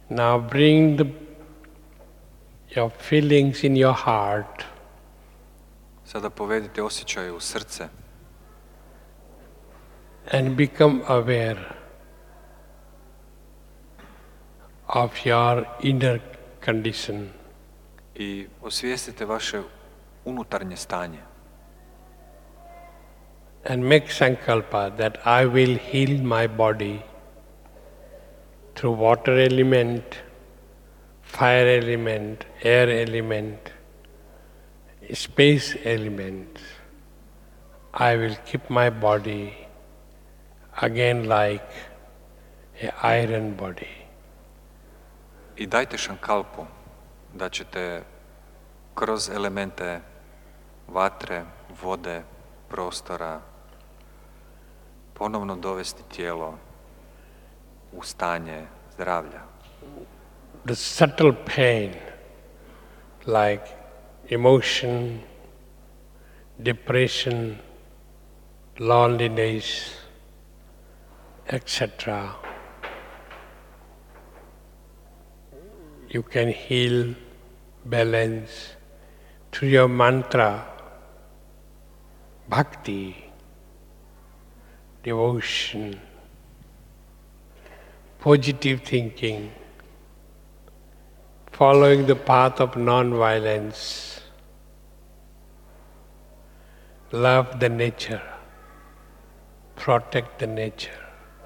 Now bring your feelings in your heart. Sada povedite osjećaje u srce. And become aware of your inner condition. I osvijestite vaše unutarnje stanje. And make sankalpa that I will heal my body through water element, fire element, air element, space element. I will keep my body again like an iron body. I dajte šankalpu da ćete kroz elemente vatre, vode, prostora ponovno dovesti tijelo u stanje zdravlja. The subtle pain like emotion, depression, loneliness, etc. You can heal, balance through your mantra, bhakti, devotion, positive thinking, following the path of non-violence, love the nature, protect the nature.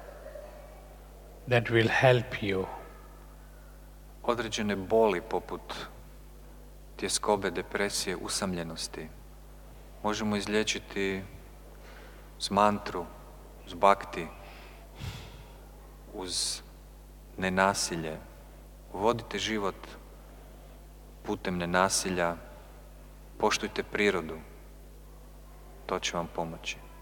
That will help you. Određene boli poput tjeskobe, depresije, usamljenosti možemo izliječiti uz mantru, uz bhakti, uz nenasilje. Vodite život putem nenasilja, poštujte prirodu, to će vam pomoći.